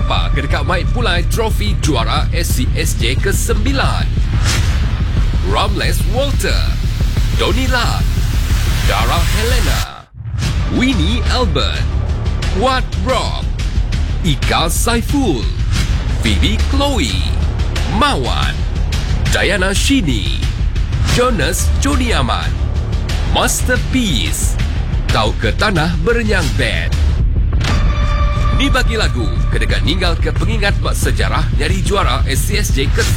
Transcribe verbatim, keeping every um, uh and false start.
Siapa kedekat Mike Pulai trofi juara S C S J ke sembilan? Ramles Walter, Donila, Dara Helena, Winnie Albert, Wat Rob, Ika Saiful, Phoebe Chloe, Mawan, Diana Shini, Jonas Joni Aman, Masterpiece, Tau ke Tanah Berenyang Band. Ni bagi lagu kedekat ninggal ke pengingat mak sejarah nyari juara S C S J ke